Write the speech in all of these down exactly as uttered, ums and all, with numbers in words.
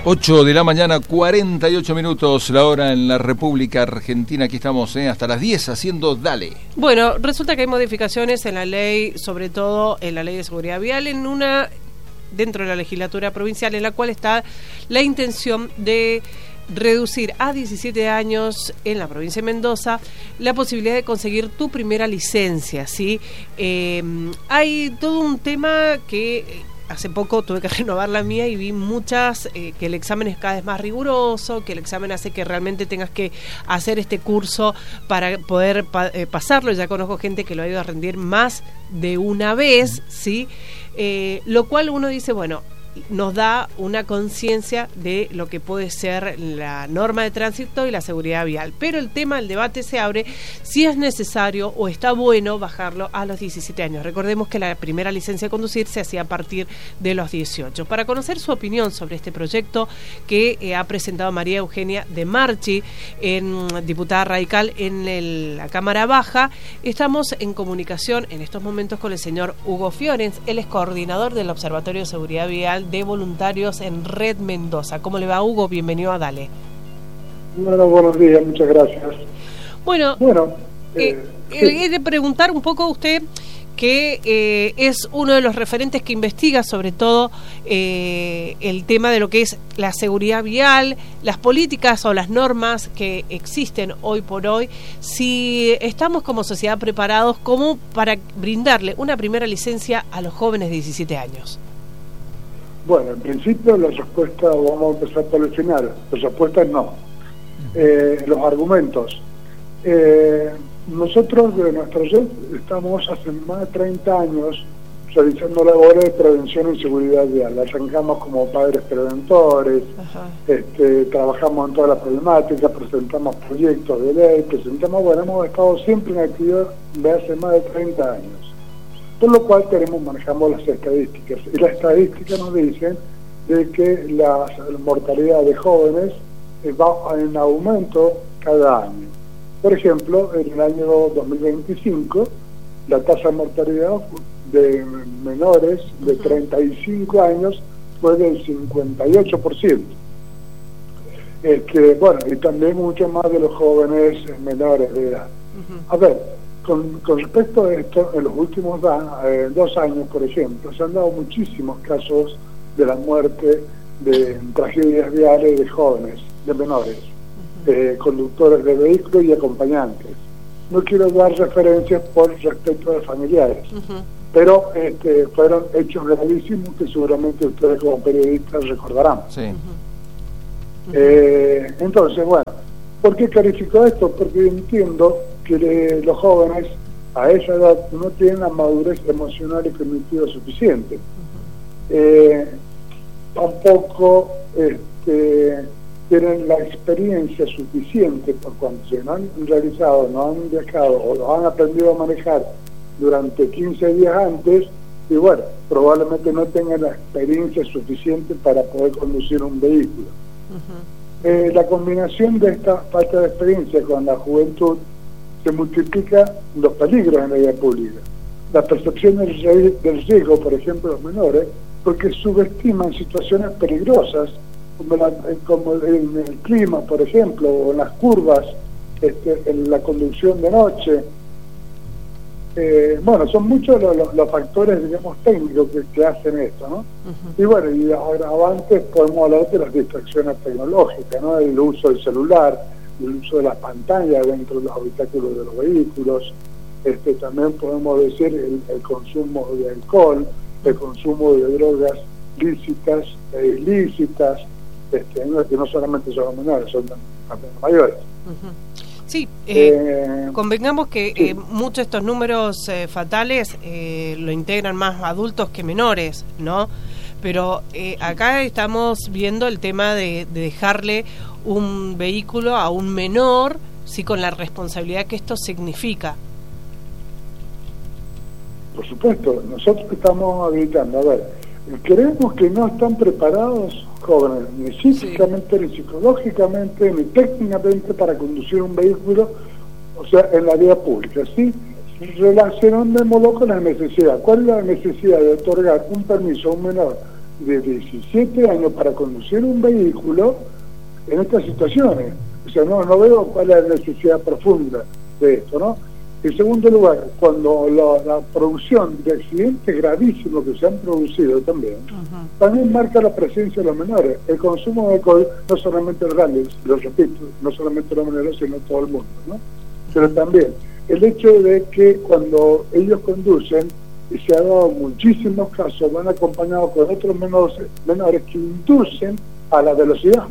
ocho de la mañana, cuarenta y ocho minutos, la hora en la República Argentina. Aquí estamos eh, hasta las diez haciendo Dale. Bueno, resulta que hay modificaciones en la ley, sobre todo en la ley de seguridad vial, en una dentro de la legislatura provincial, en la cual está la intención de reducir a diecisiete años en la provincia de Mendoza la posibilidad de conseguir tu primera licencia, ¿sí? Eh, hay todo un tema que hace poco tuve que renovar la mía y vi muchas, eh, que el examen es cada vez más riguroso, que el examen hace que realmente tengas que hacer este curso para poder pa eh, pasarlo. Ya conozco gente que lo ha ido a rendir más de una vez, ¿sí? Eh, lo cual uno dice, bueno, nos da una conciencia de lo que puede ser la norma de tránsito y la seguridad vial. Pero el tema, el debate se abre si es necesario o está bueno bajarlo a los diecisiete años. Recordemos que la primera licencia de conducir se hacía a partir de los dieciocho. Para conocer su opinión sobre este proyecto que eh, ha presentado María Eugenia de Marchi, en, diputada radical en el, la Cámara Baja, estamos en comunicación en estos momentos con el señor Hugo Fiorens. Él es coordinador del Observatorio de Seguridad Vial de Voluntarios en Red Mendoza. ¿Cómo le va, Hugo? Bienvenido a Dale. Bueno, buenos días, muchas gracias. Bueno, bueno eh, eh, sí. He de preguntar un poco a usted, que eh, es uno de los referentes que investiga sobre todo eh, el tema de lo que es la seguridad vial, las políticas o las normas que existen hoy por hoy, si estamos como sociedad preparados como para brindarle una primera licencia a los jóvenes de diecisiete años. Bueno, en principio la respuesta, vamos a empezar por el final, la respuesta es no. Eh, los argumentos. Eh, nosotros de nuestra red estamos hace más de treinta años realizando labores de prevención en seguridad vial. Arrancamos como padres preventores, este, trabajamos en toda la problemática, presentamos proyectos de ley, presentamos, bueno, hemos estado siempre en actividad de hace más de treinta años. Por lo cual tenemos, manejamos las estadísticas, y las estadísticas nos dicen de que la, la mortalidad de jóvenes eh, va en aumento cada año. Por ejemplo, en el año dos mil veinticinco, la tasa de mortalidad de menores de treinta y cinco años fue del cincuenta y ocho por ciento. Este, bueno, y también mucho más de los jóvenes menores de edad. A ver, Con, con respecto a esto, en los últimos da, eh, dos años, por ejemplo, se han dado muchísimos casos de la muerte de tragedias viales de jóvenes, de menores, uh-huh. eh, conductores de vehículos y acompañantes. No quiero dar referencias por respecto de familiares, uh-huh. pero este, fueron hechos gravísimos que seguramente ustedes como periodistas recordarán. Sí. Uh-huh. Eh, entonces, bueno, ¿por qué clarifico esto? Porque entiendo que los jóvenes a esa edad no tienen la madurez emocional y cognitiva suficiente. Uh-huh. eh, tampoco este, tienen la experiencia suficiente, por cuando se no han realizado, no han viajado o lo han aprendido a manejar durante quince días antes, y bueno, probablemente no tengan la experiencia suficiente para poder conducir un vehículo. Uh-huh. eh, la combinación de esta falta de experiencia con la juventud se multiplica los peligros en la vida pública. La percepción del, del riesgo, por ejemplo, de los menores, porque subestiman situaciones peligrosas, como, la, como en el clima, por ejemplo, o en las curvas, este, en la conducción de noche. Eh, bueno, son muchos los, los, los factores, digamos, técnicos que, que hacen esto, ¿no? Uh-huh. Y bueno, y ahora antes podemos hablar de las distracciones tecnológicas, ¿no? El uso del celular, el uso de las pantallas dentro de los habitáculos de los vehículos. Este, también podemos decir el, el consumo de alcohol, el consumo de drogas lícitas e ilícitas, este, no, que no solamente son menores, son también mayores. Uh-huh. Sí, eh, eh, convengamos que sí. eh, muchos de estos números eh, fatales eh, lo integran más adultos que menores, ¿no? Pero eh, acá estamos viendo el tema de, de dejarle un vehículo a un menor, sí, con la responsabilidad que esto significa. Por supuesto, nosotros estamos habilitando, a ver, creemos que no están preparados jóvenes, ni físicamente, sí. ni psicológicamente, ni técnicamente para conducir un vehículo, o sea, en la vía pública, ¿sí? Relacionémoslo con la necesidad. ¿Cuál es la necesidad de otorgar un permiso a un menor de diecisiete años para conducir un vehículo en estas situaciones. O sea, no, no veo cuál es la necesidad profunda de esto, ¿no? En segundo lugar, cuando la, la producción de accidentes gravísimos que se han producido también, uh-huh. también marca la presencia de los menores. El consumo de alcohol, no solamente los grandes, lo repito, no solamente los menores, sino todo el mundo, ¿no? Pero también el hecho de que cuando ellos conducen, y se ha dado muchísimos casos, van acompañados con otros menores, menores que inducen a la velocidad.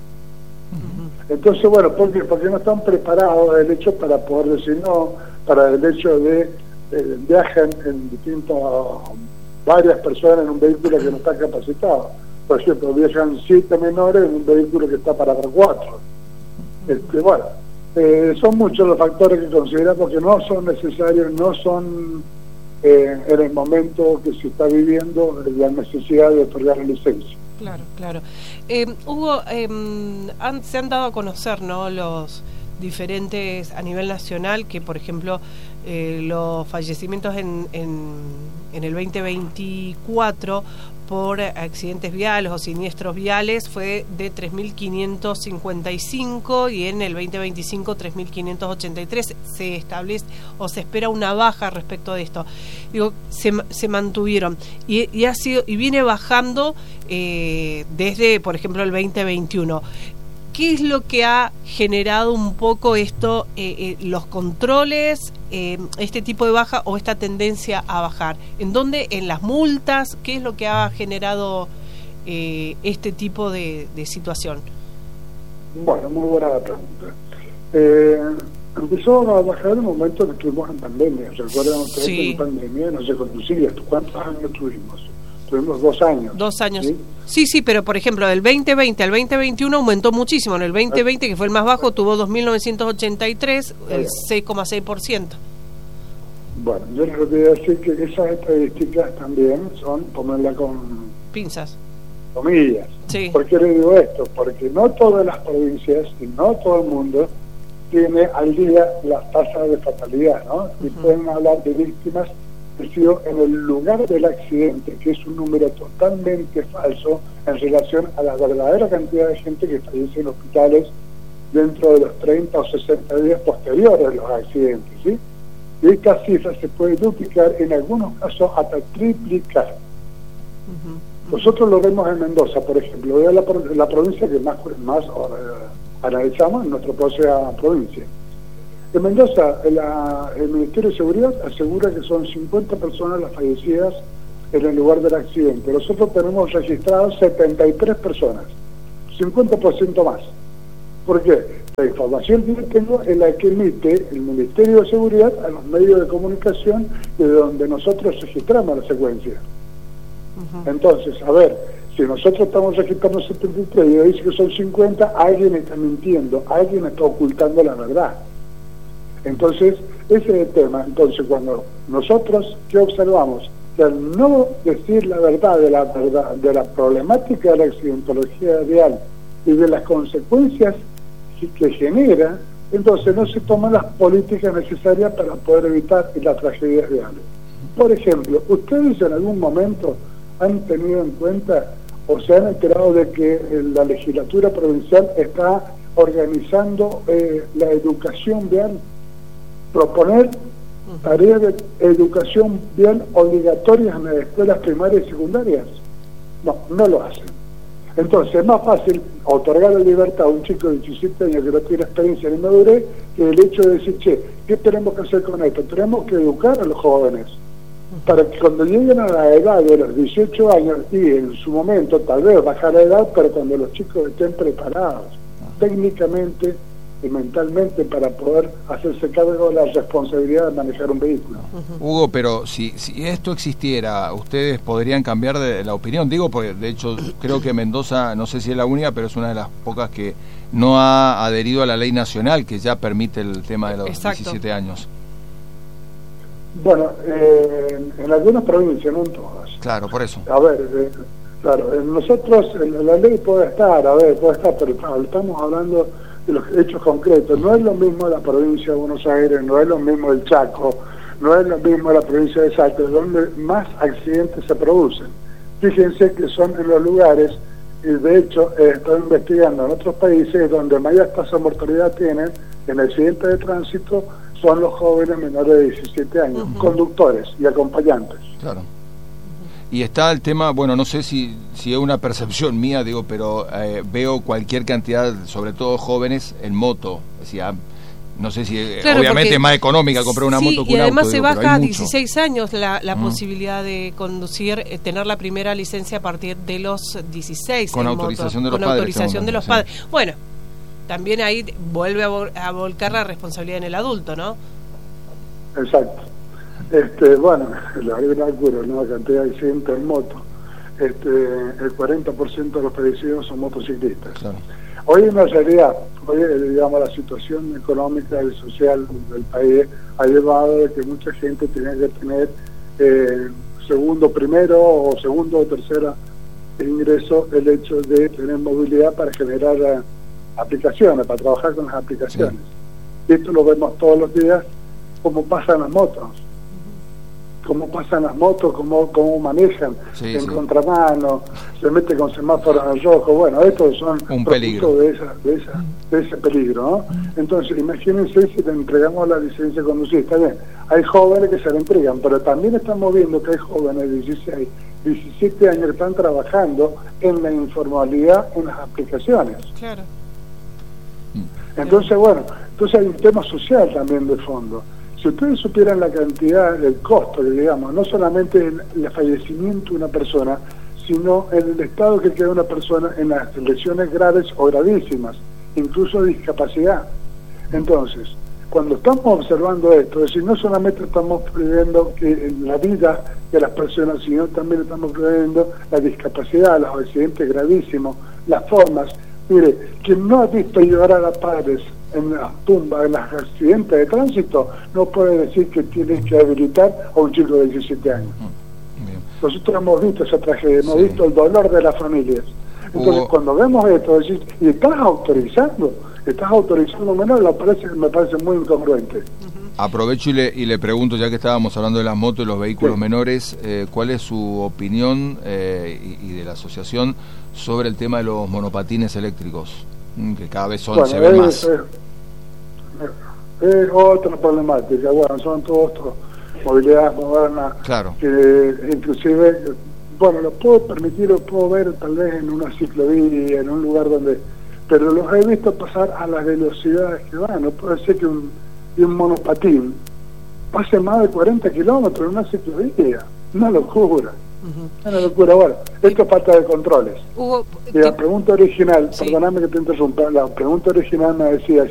Entonces, bueno, ¿por qué? Porque no están preparados el hecho para poder decir no, para el hecho de eh, viajan en distintas, varias personas en un vehículo que no está capacitado. Por ejemplo, viajan siete menores en un vehículo que está para cuatro. Este, bueno, eh, son muchos los factores que consideramos que no son necesarios, no son eh, en el momento que se está viviendo la necesidad de otorgar la licencia. Claro, claro. Eh, Hugo, eh, han, se han dado a conocer, ¿no?, los diferentes a nivel nacional, que por ejemplo eh, los fallecimientos en, en, en el veinte veinticuatro por accidentes viales o siniestros viales fue de tres mil quinientos cincuenta y cinco y en el veinte veinticinco tres mil quinientos ochenta y tres. Se establece o se espera una baja respecto de esto. Digo, se, se mantuvieron y, y ha sido y viene bajando eh, desde, por ejemplo, el veinte veintiuno. ¿Qué es lo que ha generado un poco esto, eh, eh, los controles, eh, este tipo de baja o esta tendencia a bajar? ¿En dónde? ¿En las multas? ¿Qué es lo que ha generado eh, este tipo de, de situación? Bueno, muy buena la pregunta. Eh, empezó a bajar en el momento que estuvimos en pandemia. ¿Recuerdan ustedes sí. que en pandemia no se conducía? ¿Cuántos años tuvimos? Tuvimos dos años. Dos años. ¿Sí? sí, sí, pero por ejemplo, del veinte veinte al veinte veintiuno aumentó muchísimo. En el veinte veinte, que fue el más bajo, tuvo dos mil novecientos ochenta y tres, el seis coma seis por ciento. Bueno, yo les voy a decir que esas estadísticas también son, ponerla con pinzas, comillas. Sí. ¿Por qué le digo esto? Porque no todas las provincias y no todo el mundo tiene al día las tasas de fatalidad, ¿no? Y uh-huh. pueden hablar de víctimas que han sido en el lugar del accidente, que es un número totalmente falso en relación a la verdadera cantidad de gente que fallece en hospitales dentro de los treinta o sesenta días posteriores a los accidentes, ¿sí? Y esta cifra se puede duplicar, en algunos casos hasta triplicar. Uh-huh. Nosotros lo vemos en Mendoza, por ejemplo, es la, la provincia que más, más uh, analizamos en nuestra propia provincia. En Mendoza, la, el Ministerio de Seguridad asegura que son cincuenta personas las fallecidas en el lugar del accidente. Nosotros tenemos registrados setenta y tres personas, cincuenta por ciento más. ¿Por qué? La información que yo tengo es la que emite el Ministerio de Seguridad a los medios de comunicación de donde nosotros registramos la secuencia. Uh-huh. Entonces, a ver, si nosotros estamos registrando setenta y tres y ellos dicen que son cincuenta, alguien está mintiendo, alguien está ocultando la verdad. Entonces, ese es el tema. Entonces, cuando nosotros, ¿qué observamos? Que al no decir la verdad de la verdad, de la problemática de la accidentología vial y de las consecuencias que genera, entonces no se toman las políticas necesarias para poder evitar las tragedias viales. Por ejemplo, ¿ustedes en algún momento han tenido en cuenta o se han enterado de que la legislatura provincial está organizando eh, la educación vial? Proponer tareas de educación vial obligatorias en las escuelas primarias y secundarias. No, no lo hacen. Entonces es más fácil otorgar la libertad a un chico de diecisiete años que no tiene experiencia ni madurez que el hecho de decir, che, ¿qué tenemos que hacer con esto? Tenemos que educar a los jóvenes para que cuando lleguen a la edad de los dieciocho años y en su momento tal vez bajar la edad, pero cuando los chicos estén preparados técnicamente y mentalmente para poder hacerse cargo de la responsabilidad de manejar un vehículo. Uh-huh. Hugo, pero si, si esto existiera, ¿ustedes podrían cambiar de la opinión? Digo, porque de hecho creo que Mendoza, no sé si es la única, pero es una de las pocas que no ha adherido a la ley nacional que ya permite el tema de los Exacto. diecisiete años. Bueno, eh, en, en algunas provincias, no en todas. Claro, por eso. A ver, eh, claro, en nosotros en la ley puede estar, a ver, puede estar, pero claro, estamos hablando de los hechos concretos. No es lo mismo la provincia de Buenos Aires, no es lo mismo el Chaco, no es lo mismo la provincia de Salta, donde más accidentes se producen. fíjense que son en los lugares, y de hecho eh, estoy investigando en otros países donde mayor tasa de mortalidad tienen en accidentes de tránsito son los jóvenes menores de diecisiete años, uh-huh. conductores y acompañantes. Claro. Y está el tema, bueno, no sé si, si es una percepción mía, digo, pero eh, veo cualquier cantidad, sobre todo jóvenes, en moto. O sea, no sé si claro, obviamente es más económica comprar una sí, moto que un auto. Y además se digo, baja a dieciséis años la, la mm. posibilidad de conducir, eh, tener la primera licencia a partir de los dieciséis. Con autorización moto, de los con padres. autorización de los sí. padres. Bueno, también ahí vuelve a, vol- a volcar la responsabilidad en el adulto, ¿no? Exacto. Este, bueno, la verdad es una cantidad de accidentes en moto. Este, el cuarenta por ciento de los fallecidos son motociclistas. Claro. Hoy en la realidad, hoy digamos la situación económica y social del país ha llevado a que mucha gente tenga que tener eh, segundo, primero o segundo o tercera ingreso, el hecho de tener movilidad para generar uh, aplicaciones, para trabajar con las aplicaciones. Sí. Y esto lo vemos todos los días, cómo pasan las motos. Cómo pasan las motos, cómo, cómo manejan sí, en sí. contramano, se mete con semáforos en rojo. Bueno, estos son un peligro de, esa, de, esa, de ese peligro, ¿no? Entonces, imagínense si le entregamos la licencia de conducir. Está bien, hay jóvenes que se la entregan, pero también estamos viendo que hay jóvenes de dieciséis, diecisiete años que están trabajando en la informalidad en las aplicaciones. Claro. Entonces, bueno, entonces hay un tema social también de fondo. Si ustedes supieran la cantidad, el costo, digamos, no solamente el, el fallecimiento de una persona, sino en el estado que queda una persona en las lesiones graves o gravísimas, incluso discapacidad. Entonces, cuando estamos observando esto, es decir, no solamente estamos previendo que la vida de las personas, sino también estamos previendo la discapacidad, los accidentes gravísimos, las formas. Mire, quien no ha visto llorar a los padres en las tumbas, en los accidentes de tránsito, no puede decir que tiene que habilitar a un chico de diecisiete años. Bien. Nosotros hemos visto esa tragedia, hemos sí. visto el dolor de las familias. Entonces, Hugo... cuando vemos esto, decir, y estás autorizando, estás autorizando menores, me parece, me parece muy incongruente. Uh-huh. Aprovecho y le, y le pregunto, ya que estábamos hablando de las motos y los vehículos sí. menores, eh, ¿cuál es su opinión eh, y, y de la asociación sobre el tema de los monopatines eléctricos? Que cada vez son, bueno, se ven más. Es, es, es otra problemática, bueno, son todos otros movilidades modernas, claro. que inclusive, bueno, lo puedo permitir, lo puedo ver tal vez en una ciclovía, en un lugar donde, pero los he visto pasar a las velocidades que van. No puede ser que un, un monopatín pase más de cuarenta kilómetros en una ciclovía, una locura. Uh-huh. Una locura. Bueno, esto es falta de controles. Hugo, y la pregunta original, sí. perdóname que te interrumpa, la pregunta original me decía